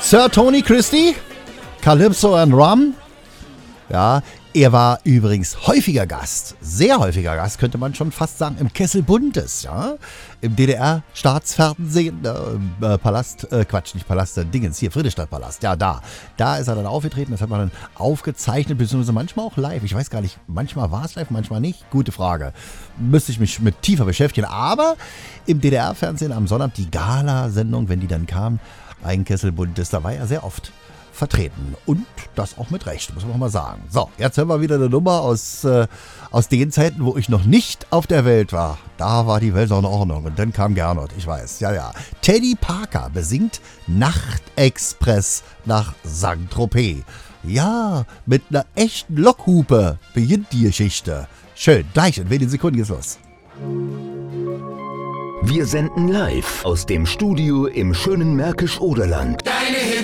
Sir Tony Christie, Calypso and Rum. Ja, er war übrigens häufiger Gast, sehr häufiger Gast, könnte man schon fast sagen, im Kessel Bundes, ja, im DDR-Staatsfernsehen, Palast, nicht Palast, Dingens, hier, Friedrichstadtpalast, ja, da ist er dann aufgetreten, das hat man dann aufgezeichnet, beziehungsweise manchmal auch live, ich weiß gar nicht, manchmal war es live, manchmal nicht, gute Frage, müsste ich mich mit tiefer beschäftigen, aber im DDR-Fernsehen am Sonnabend, die Gala-Sendung, wenn die dann kam, ein Kessel Bundes, da war er sehr oft vertreten. Und das auch mit Recht, muss man auch mal sagen. So, jetzt hören wir wieder eine Nummer aus den Zeiten, wo ich noch nicht auf der Welt war. Da war die Welt auch in Ordnung. Und dann kam Gernot, ich weiß. Ja. Teddy Parker besingt Nachtexpress nach Saint-Tropez. Ja, mit einer echten Lockhupe beginnt die Geschichte. Schön, gleich in wenigen Sekunden geht's los. Wir senden live aus dem Studio im schönen Märkisch-Oderland. Deine Hits